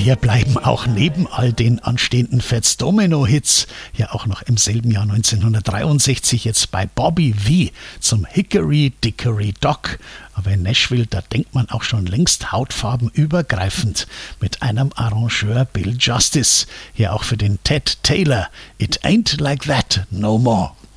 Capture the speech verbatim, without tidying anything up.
Wir bleiben auch neben all den anstehenden Fats Domino Hits ja auch noch im selben Jahr neunzehnhundertdreiundsechzig jetzt bei Bobby Vee zum Hickory Dickory Dock. Aber in Nashville, da denkt man auch schon längst hautfarbenübergreifend mit einem Arrangeur Bill Justice. Hier auch für den Ted Taylor. It ain't like that no more.